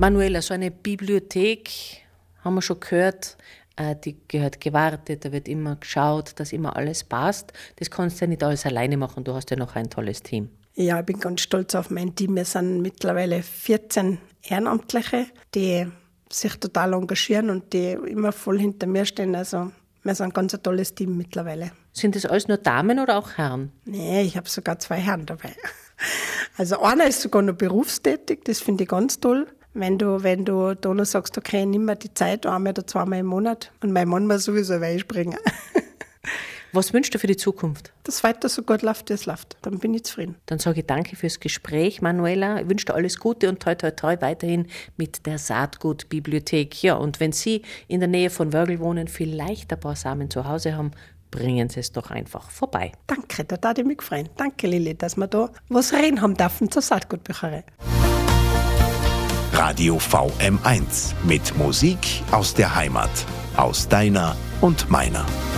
Manuela, so eine Bibliothek, haben wir schon gehört, die gehört gewartet, da wird immer geschaut, dass immer alles passt. Das kannst du ja nicht alles alleine machen, du hast ja noch ein tolles Team. Ja, ich bin ganz stolz auf mein Team. Wir sind mittlerweile 14 Ehrenamtliche, die sich total engagieren und die immer voll hinter mir stehen. Also wir sind ein ganz tolles Team mittlerweile. Sind das alles nur Damen oder auch Herren? Nee, ich habe sogar 2 Herren dabei. Also einer ist sogar noch berufstätig, das finde ich ganz toll. Wenn du da noch sagst, okay, nimm mir die Zeit, einmal oder zweimal im Monat. Und mein Mann muss sowieso wegspringen. Was wünschst du für die Zukunft? Dass weiter so gut läuft, wie es läuft. Dann bin ich zufrieden. Dann sage ich danke fürs Gespräch, Manuela. Ich wünsche dir alles Gute und toi, toi, toi weiterhin mit der Saatgut-Bibliothek. Ja, und wenn Sie in der Nähe von Wörgl wohnen, vielleicht ein paar Samen zu Hause haben, bringen Sie es doch einfach vorbei. Danke, da darf ich mich freuen. Danke, Lili, dass wir da was reden haben dürfen zur Saatgutbücherei. Radio VM1 mit Musik aus der Heimat, aus deiner und meiner.